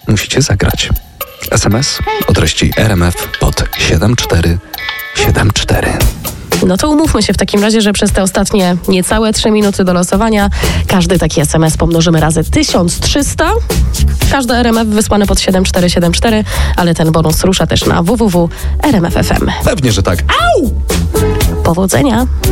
musicie zagrać. SMS o treści RMF pod 7474. No to umówmy się w takim razie, że przez te ostatnie niecałe 3 minuty do losowania każdy taki SMS pomnożymy razy 1300. Każdy RMF wysłany pod 7474, ale ten bonus rusza też na www.rmf.fm. Pewnie, że tak. Au! Powodzenia!